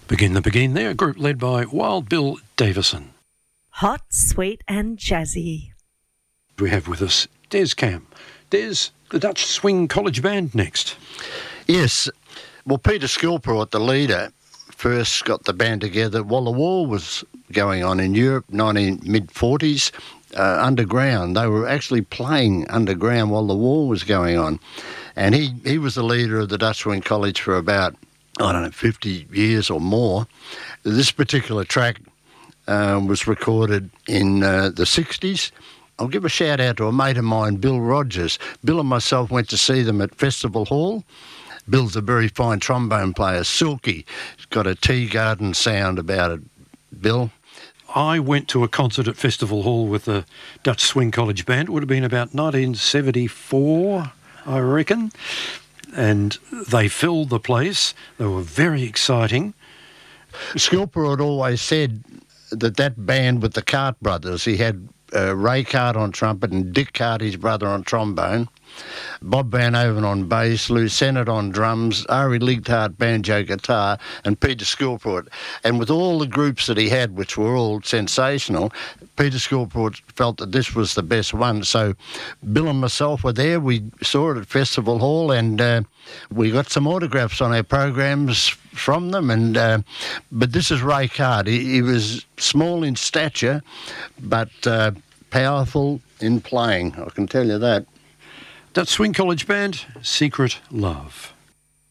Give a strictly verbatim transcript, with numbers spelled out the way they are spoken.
Begin the Begin there, a group led by Wild Bill Davison. Hot, sweet and jazzy. We have with us Des Camp. Des, the Dutch Swing College Band next. Yes. Well, Peter Skilport, the leader, first got the band together while the war was going on in Europe, nineteen mid forties, uh, underground. They were actually playing underground while the war was going on. And he, he was the leader of the Dutch Swing College for about, I don't know, fifty years or more. This particular track uh, was recorded in uh, the sixties. I'll give a shout out to a mate of mine, Bill Rogers. Bill and myself went to see them at Festival Hall. Bill's a very fine trombone player, silky. He's got a tea garden sound about it, Bill. I went to a concert at Festival Hall with the Dutch Swing College Band. It would have been about nineteen seventy-four, I reckon. And they filled the place. They were very exciting. Skilper had always said that that band with the Cart brothers, he had uh, Ray Cart on trumpet and Dick Cart, his brother, on trombone, Bob Van Oven on bass, Lou Sennett on drums, Ari Ligthart banjo guitar, and Peter Skilport. And with all the groups that he had, which were all sensational, Peter Skilport felt that this was the best one. So Bill and myself were there. We saw it at Festival Hall, and uh, we got some autographs on our programs from them. And uh, but this is Ray Cart. He, he was small in stature, but uh, powerful in playing, I can tell you that. Dutch Swing College Band, Secret Love.